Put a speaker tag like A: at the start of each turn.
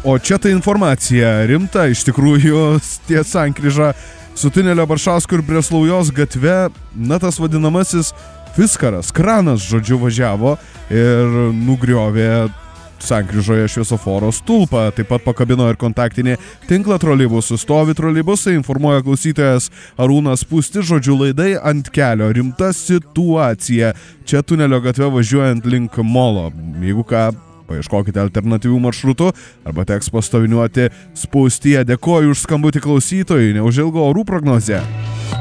A: O čia tai informacija rimta, iš tikrųjų, ties sankryža su tunelio Baršausko ir Breslaujos gatve, na tas vadinamasis Fiskaras, kranas, žodžiu, važiavo ir nugriovė sankryžoje šviesoforo stulpą, taip pat pakabino ir kontaktinį tinklą troleibusų. Stovi troleibusai, informuoja klausytojas Arūnas Pūsti, žodžiu, laidai ant kelio, rimta situacija. Čia tunelio gatve važiuojant link molo. Jeigu ką, paieškokite alternatyvių maršrutų arba teks pastoviniuoti Spūstyje. Dėkoju už skambutį klausytojui, neužilgo orų prognozė.